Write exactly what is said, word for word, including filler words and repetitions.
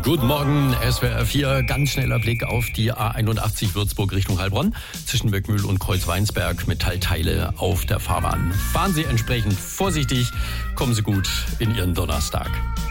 Guten Morgen, S W R vier. Ganz schneller Blick auf die A einundachtzig Würzburg Richtung Heilbronn. Zwischen Birkmühl und Kreuzweinsberg. Metallteile auf der Fahrbahn. Fahren Sie entsprechend vorsichtig. Kommen Sie gut in Ihren Donnerstag.